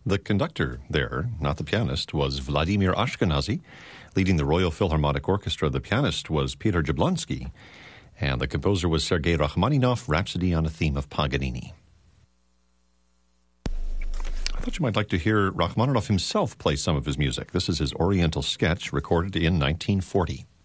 The conductor there, not the pianist, was Vladimir Ashkenazy. Leading the Royal Philharmonic Orchestra, the pianist was Peter Jablonski, and the composer was Sergei Rachmaninoff, Rhapsody on a Theme of Paganini. I thought you might like to hear Rachmaninoff himself play some of his music. This is his Oriental Sketch, recorded in 1940.